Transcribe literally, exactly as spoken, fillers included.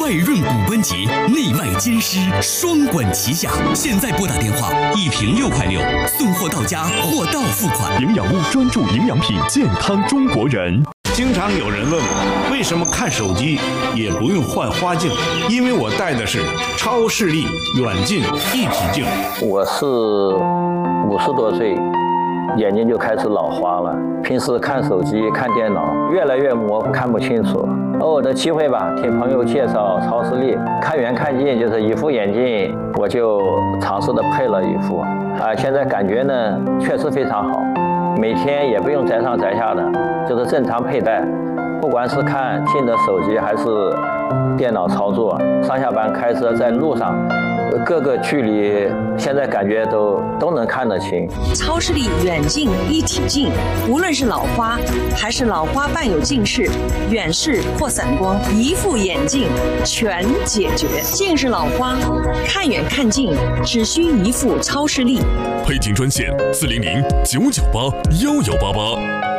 外润骨瘢疾，内外兼施，双管齐下。现在拨打电话，一瓶六块六，送货到家，货到付款。 营养屋专注营养品，健康中国人。 经常有人问我，为什么看手机也不用换花镜？因为我戴的是超视力远近一体镜。 我是五十多岁，眼睛就开始老花了，平时看手机看电脑越来越模糊，看不清楚。偶尔的机会吧，听朋友介绍超视力，看远看近就是一副眼镜，我就尝试的配了一副啊，现在感觉呢确实非常好，每天也不用摘上摘下的，就是正常佩戴，不管是看听的手机还是电脑操作，上下班开车在路上，各个距离现在感觉都都能看得清。 超视力远近一体镜，无论是老花还是老花伴有近视、远视或散光，一副眼镜全解决。近视老花看远看近只需一副超视力。 配镜专线：四零零九九八幺幺八八。